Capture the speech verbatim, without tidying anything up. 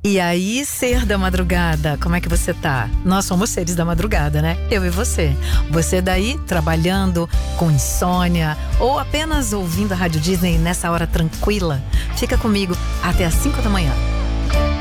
E aí, ser da madrugada, como é que você tá? Nós somos seres da madrugada, né? Eu e você. Você daí, trabalhando, com insônia, ou apenas ouvindo a Rádio Disney nessa hora tranquila? Fica comigo até às cinco da manhã.